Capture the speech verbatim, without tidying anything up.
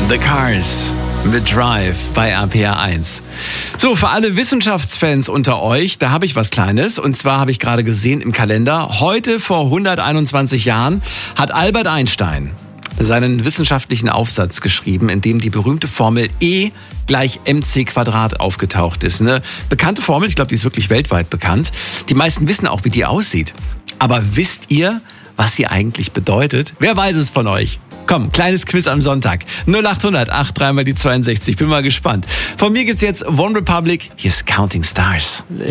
The Cars mit Drive bei R P R eins. So, für alle Wissenschaftsfans unter euch, da habe ich was Kleines. Und zwar habe ich gerade gesehen im Kalender, heute vor hunderteinundzwanzig Jahren hat Albert Einstein seinen wissenschaftlichen Aufsatz geschrieben, in dem die berühmte Formel E gleich mc Quadrat aufgetaucht ist. Eine bekannte Formel, ich glaube, die ist wirklich weltweit bekannt. Die meisten wissen auch, wie die aussieht. Aber wisst ihr, was sie eigentlich bedeutet? Wer weiß es von euch? Komm, kleines Quiz am Sonntag. null acht hundert acht drei mal die zweiundsechzig. Bin mal gespannt. Von mir gibt's jetzt One Republic. Hier ist Counting Stars.